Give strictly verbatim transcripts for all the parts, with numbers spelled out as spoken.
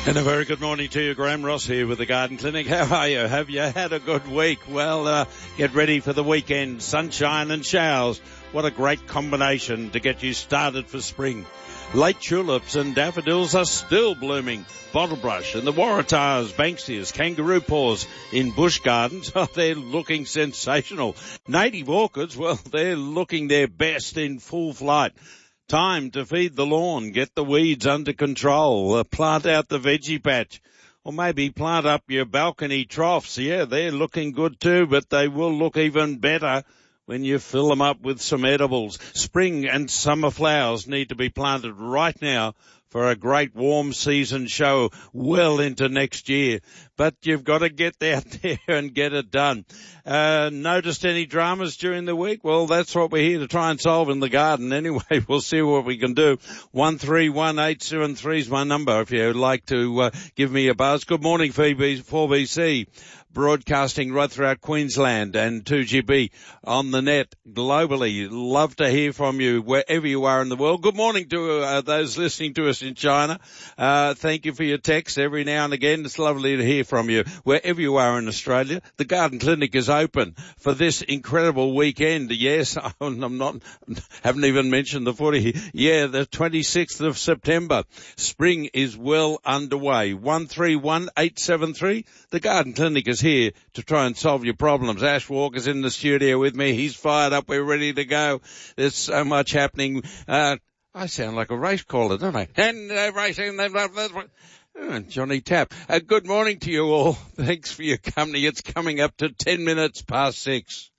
And a very good morning to you, Graham Ross here with the Garden Clinic. How are you? Have you had a good week? Well, uh, get ready for the weekend. Sunshine and showers. What a great combination to get you started for spring. Late tulips and daffodils are still blooming. Bottlebrush and the Waratahs, Banksias, kangaroo paws in bush gardens, oh, they're looking sensational. Native orchids, well, they're looking their best in full flight. Time to feed the lawn, get the weeds under control, uh, plant out the veggie patch, or maybe plant up your balcony troughs. Yeah, they're looking good too, but they will look even better when you fill them up with some edibles. Spring and summer flowers need to be planted right now for a great warm season show well into next year. But you've got to get out there and get it done. Uh, noticed any dramas during the week? Well, that's what we're here to try and solve in the garden. Anyway, we'll see what we can do. one three one eight seven three is my number if you'd like to uh, give me a buzz. Good morning, four B C. Broadcasting right throughout Queensland and two G B on the net globally. Love to hear from you wherever you are in the world. Good morning to uh, those listening to us in China. Uh, thank you for your text every now and again. It's lovely to hear from you wherever you are in Australia. The Garden Clinic is open for this incredible weekend. Yes, I'm not, haven't even mentioned the footy. Yeah, the twenty-sixth of September. Spring is well underway. one three one eight seven three. The Garden Clinic is here to try and solve your problems. Ash Walker's in the studio with me. He's fired up. We're ready to go. There's so much happening. Uh, I sound like a race caller, don't I? And uh, racing. Oh, Johnny Tapp. Uh, good morning to you all. Thanks for your company. It's coming up to ten minutes past six.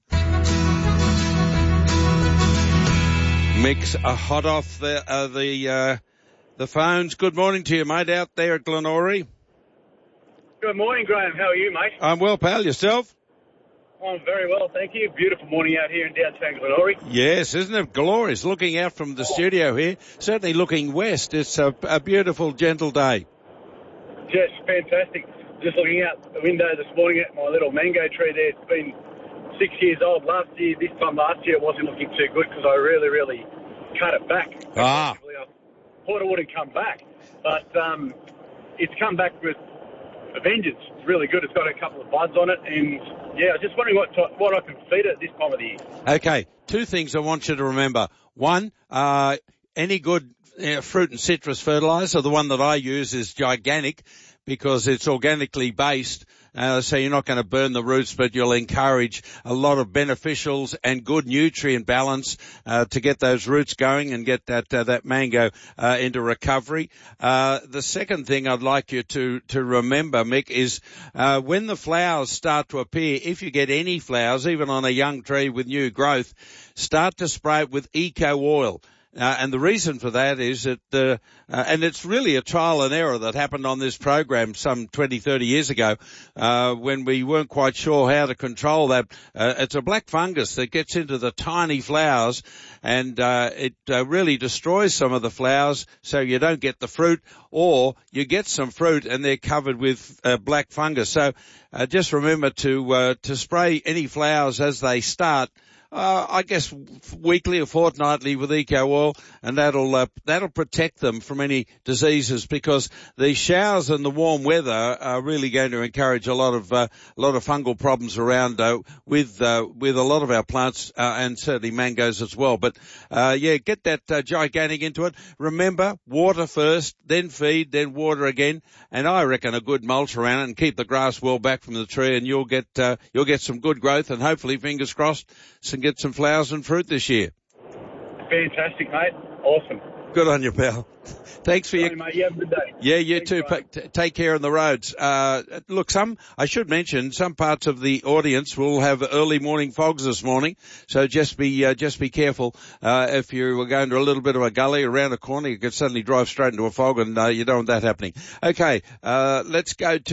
Mix a hot off the uh, the uh, the phones. Good morning to you, mate, out there at Glenorrhy. Good morning, Graham. How are you, mate? I'm well, pal. Yourself? I'm very well, thank you. Beautiful morning out here in downtown Glenorrhy. Yes, isn't it glorious? Looking out from the oh. studio here, certainly looking west. It's a, a beautiful, gentle day. Just fantastic. Just looking out the window this morning at my little mango tree there. It's been six years old. Last year, this time last year, it wasn't looking too good because I really, really cut it back. Ah. I thought it wouldn't come back, but um, it's come back with a vengeance. It's really good. It's got a couple of buds on it, and yeah, I was just wondering what to, what I can feed it at this time of the year. Okay, two things I want you to remember. One, uh, any good uh, fruit and citrus fertilizer, the one that I use is Giganic because it's organically based. Uh, so you're not going to burn the roots, but you'll encourage a lot of beneficials and good nutrient balance uh, to get those roots going and get that uh, that mango uh, into recovery. Uh, the second thing I'd like you to to remember, Mick, is uh, when the flowers start to appear, if you get any flowers, even on a young tree with new growth, start to spray it with eco oil. Uh, and the reason for that is that, uh, uh, and it's really a trial and error that happened on this program some twenty, thirty years ago, uh, when we weren't quite sure how to control that. Uh, it's a black fungus that gets into the tiny flowers and, uh, it uh, really destroys some of the flowers so you don't get the fruit, or you get some fruit and they're covered with uh, black fungus. So, uh, just remember to, uh, to spray any flowers as they start. Uh, I guess weekly or fortnightly with eco oil, and that'll uh, that'll protect them from any diseases, because the showers and the warm weather are really going to encourage a lot of uh, a lot of fungal problems around uh, with uh, with a lot of our plants uh, and certainly mangoes as well. But uh, yeah, get that uh, Giganic into it. Remember, water first, then feed, then water again, and I reckon a good mulch around it and keep the grass well back from the tree, and you'll get uh, you'll get some good growth, and hopefully, fingers crossed, some get some flowers and fruit this year. Fantastic, mate. Awesome. Good on you, pal. Thanks for Sorry, your... mate. You have a good day. Yeah, you Thanks, too. Pa- take care on the roads. Uh, look, some, I should mention, some parts of the audience will have early morning fogs this morning, so just be, uh, just be careful. Uh, if you were going to a little bit of a gully around a corner, you could suddenly drive straight into a fog, and uh, you don't want that happening. Okay, uh, let's go to